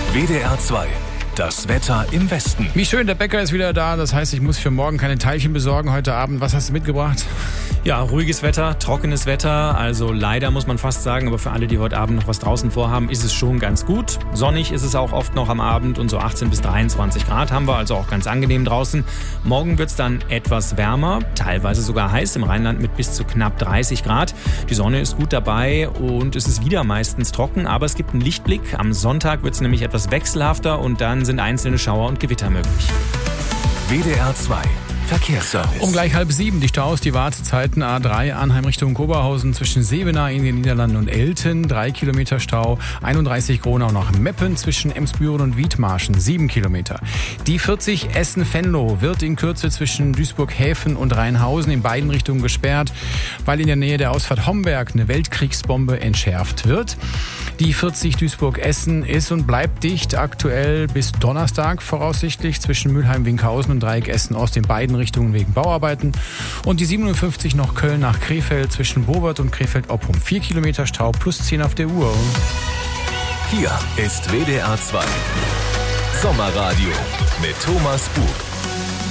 WDR 2. Das Wetter im Westen. Wie schön, der Bäcker ist wieder da. Das heißt, ich muss für morgen keine Teilchen besorgen heute Abend. Was hast du mitgebracht? Ja, ruhiges Wetter, trockenes Wetter. Also leider muss man fast sagen, aber für alle, die heute Abend noch was draußen vorhaben, ist es schon ganz gut. Sonnig ist es auch oft noch am Abend und so 18 bis 23 Grad haben wir, also auch ganz angenehm draußen. Morgen wird es dann etwas wärmer, teilweise sogar heiß im Rheinland mit bis zu knapp 30 Grad. Die Sonne ist gut dabei und es ist wieder meistens trocken, aber es gibt einen Lichtblick. Am Sonntag wird es nämlich etwas wechselhafter und dann sind einzelne Schauer und Gewitter möglich. WDR 2. Verkehrsservice. Um gleich 6:30 die Staus, die Wartezeiten A3 Arnheim Richtung Oberhausen zwischen Sevenaar in den Niederlanden und Elten, 3 Kilometer Stau, 31 Gronau nach Meppen zwischen Emsbüren und Wiedmarschen, 7 Kilometer. Die 40 Essen-Venlo wird in Kürze zwischen Duisburg-Häfen und Rheinhausen in beiden Richtungen gesperrt, weil in der Nähe der Ausfahrt Homberg eine Weltkriegsbombe entschärft wird. Die 40 Duisburg-Essen ist und bleibt dicht, aktuell bis Donnerstag voraussichtlich zwischen Mülheim-Winkhausen und Dreieck Essen-Ost in beiden Richtungen wegen Bauarbeiten. Und die 57 noch Köln nach Krefeld zwischen Bovert und Krefeld-Oppum. 4 Kilometer Stau plus 10 auf der Uhr. Hier ist WDR 2. Sommerradio mit Thomas Bug.